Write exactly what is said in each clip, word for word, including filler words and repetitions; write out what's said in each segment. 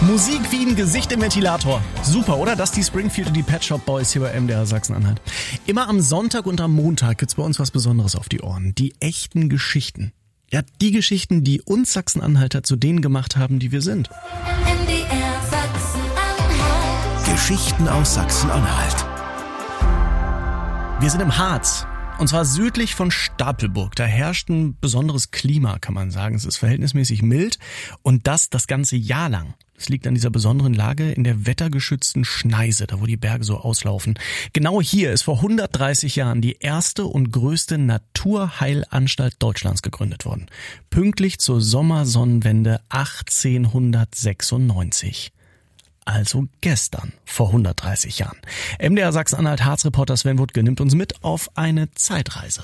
Musik wie ein Gesicht im Ventilator. Super, oder? Das die Springfield und die Pet Shop Boys hier bei M D R Sachsen-Anhalt. Immer am Sonntag und am Montag gibt's bei uns was Besonderes auf die Ohren. Die echten Geschichten. Ja, die Geschichten, die uns Sachsen-Anhalter zu denen gemacht haben, die wir sind. M D R Sachsen-Anhalt. Geschichten aus Sachsen-Anhalt. Wir sind im Harz. Und zwar südlich von Stapelburg. Da herrscht ein besonderes Klima, kann man sagen. Es ist verhältnismäßig mild und das das ganze Jahr lang. Es liegt an dieser besonderen Lage in der wettergeschützten Schneise, da wo die Berge so auslaufen. Genau hier ist vor hundertdreißig Jahren die erste und größte Naturheilanstalt Deutschlands gegründet worden. Pünktlich zur Sommersonnenwende achtzehnhundertsechsundneunzig. Also gestern, vor hundertdreißig Jahren. M D R Sachsen-Anhalt Harz-Reporter Sven Wuttke nimmt uns mit auf eine Zeitreise.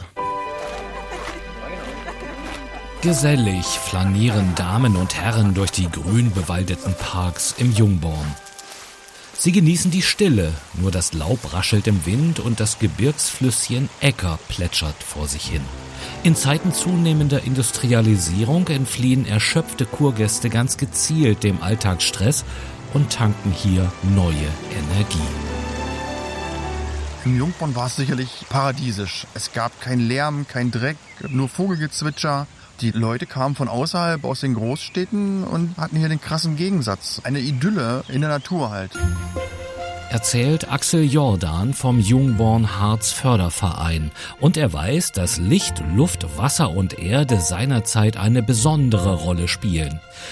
Gesellig flanieren Damen und Herren durch die grün bewaldeten Parks im Jungborn. Sie genießen die Stille, nur das Laub raschelt im Wind und das Gebirgsflüsschen Äcker plätschert vor sich hin. In Zeiten zunehmender Industrialisierung entfliehen erschöpfte Kurgäste ganz gezielt dem Alltagsstress und tanken hier neue Energie. Im Jungborn war es sicherlich paradiesisch. Es gab keinen Lärm, kein Dreck, nur Vogelgezwitscher. Die Leute kamen von außerhalb aus den Großstädten und hatten hier den krassen Gegensatz. Eine Idylle in der Natur halt. Erzählt Axel Jordan vom Jungborn Harz Förderverein. Und er weiß, dass Licht, Luft, Wasser und Erde seinerzeit eine besondere Rolle spielen.